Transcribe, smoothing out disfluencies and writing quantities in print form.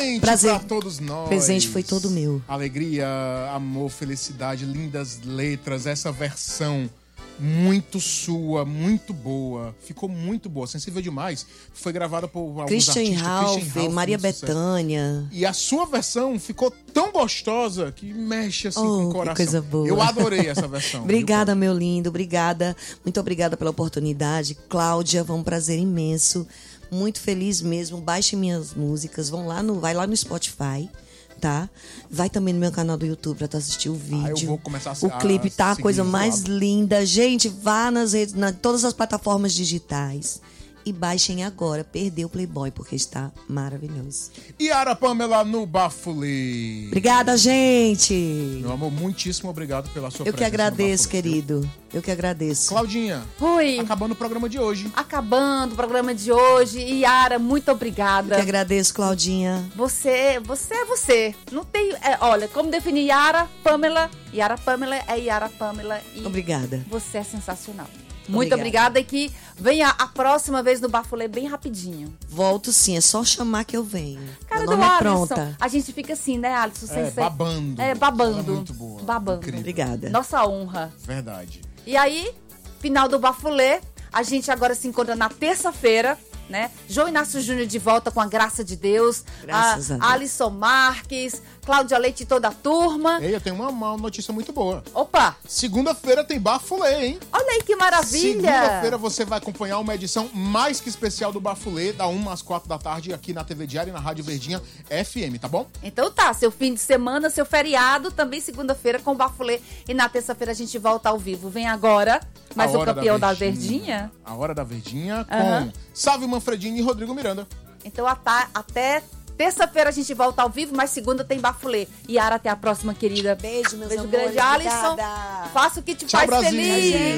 presente Prazer. pra todos nós. O presente foi todo meu. Alegria, amor, felicidade, lindas letras, essa versão muito sua, muito boa. Ficou muito boa, sensível demais. Foi gravada por alguns Christian artistas. Ralph, Maria muito sucesso. Bethânia. E a sua versão ficou tão gostosa que mexe assim com o Que coração. coisa boa. Eu adorei essa versão. Obrigada, meu lindo. Obrigada. Muito obrigada pela oportunidade. Cláudia, foi um prazer imenso. Muito feliz mesmo. Baixe minhas músicas. Vai lá no Spotify. Tá? Vai também no meu canal do YouTube pra tu assistir o vídeo. Eu vou começar o clipe tá a coisa mais linda. Gente, vá nas redes, todas as plataformas digitais e baixem agora. Perdeu o Playboy porque está maravilhoso. Yara Pamela no Bafulê. Obrigada, gente. Meu amor, muitíssimo obrigado pela sua presença. Eu que agradeço, querido. Eu que agradeço. Claudinha. Oi. Acabando o programa de hoje. Acabando o programa de hoje. Yara, muito obrigada. Eu que agradeço, Claudinha. Você é você. Não tem... olha, como definir Yara Pamela? Yara Pamela é Yara Pamela. E obrigada. Você é sensacional. Muito obrigada e que venha a próxima vez no Bafulê bem rapidinho. Volto sim, é só chamar que eu venho. Cara Meu do nome é Alisson, pronta. a gente fica assim, né, Alisson? Babando. Babando. Ela é muito boa. Babando. Incrível. Obrigada. Nossa honra. Verdade. E aí, final do Bafulê, a gente agora se encontra na terça-feira, né? João Inácio Júnior de volta com a graça de Deus. Graças a Deus. Alisson Marques, Cláudia Leite e toda a turma. Ei, eu tenho uma notícia muito boa. Opa! Segunda-feira tem Bafulê, hein? Olha aí que maravilha! Segunda-feira você vai acompanhar uma edição mais que especial do Bafulê, da 1 às 4 da tarde, aqui na TV Diário e na Rádio Verdinha FM, tá bom? Então tá, seu fim de semana, seu feriado, também segunda-feira com o Bafulê. E na terça-feira a gente volta ao vivo. Vem agora, mais o campeão da Verdinha. A Hora da Verdinha com Sávio Manfredini e Rodrigo Miranda. Então até terça-feira a gente volta ao vivo, mas segunda tem Bafulê. Yara, até a próxima, querida. Beijo, meus Beijo amores. grande, Alisson. Obrigada. Faça o que te Tchau, faz Brasil. feliz.